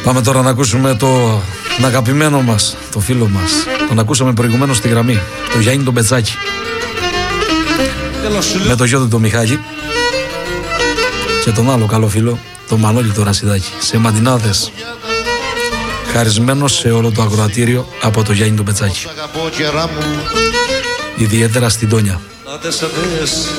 Πάμε τώρα να ακούσουμε τον αγαπημένο μας, το φίλο μας. Τον ακούσαμε προηγουμένως στη γραμμή, το Γιάννη τον Πετσάκη. Με το γιο του τον Μιχάλη και τον άλλο καλό φίλο, τον Μανώλη το Ρασιδάκη. Σε Μαντινάδες, χαρισμένος σε όλο το ακροατήριο από το Γιάννη τον Πετσάκη. Ιδιαίτερα στην Τόνια.